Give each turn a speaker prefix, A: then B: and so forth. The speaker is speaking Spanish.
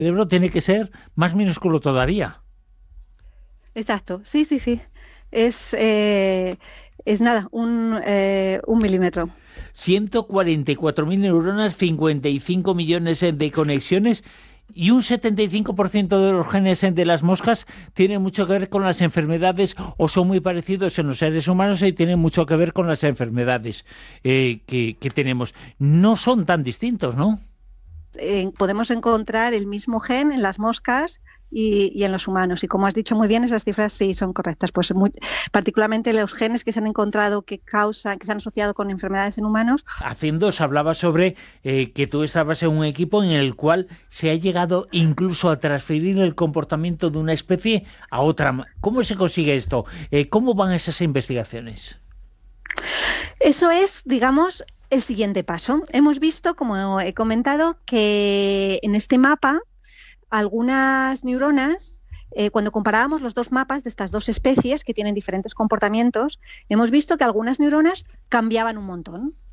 A: cerebro tiene que ser más minúsculo todavía.
B: Exacto, sí, sí, sí. Es, eh, es nada, un milímetro.
A: 144.000 neuronas, 55 millones de conexiones y un 75% de los genes de las moscas tienen mucho que ver con las enfermedades o son muy parecidos en los seres humanos y tienen mucho que ver con las enfermedades que tenemos. No son tan distintos, ¿no?
B: Podemos encontrar el mismo gen en las moscas y en los humanos. Y como has dicho muy bien, esas cifras sí son correctas. Pues particularmente los genes que se han encontrado que causan, que se han asociado con enfermedades en humanos.
A: Haciendo, se hablaba sobre que tú estabas en un equipo en el cual se ha llegado incluso a transferir el comportamiento de una especie a otra. ¿Cómo se consigue esto? ¿Cómo van esas investigaciones?
B: Eso es, digamos, el siguiente paso. Hemos visto, como he comentado, que en este mapa algunas neuronas, cuando comparábamos los dos mapas de estas dos especies que tienen diferentes comportamientos, hemos visto que algunas neuronas cambiaban un montón.